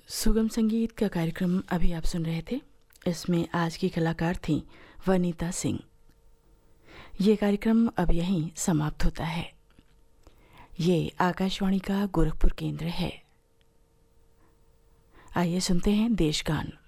सुगम संगीत का कार्यक्रम अभी आप सुन रहे थे। इसमें आज की कलाकार थी वनीता सिंह। ये कार्यक्रम अब यहीं समाप्त होता है। ये आकाशवाणी का गोरखपुर केंद्र है। आइए सुनते हैं देशगान।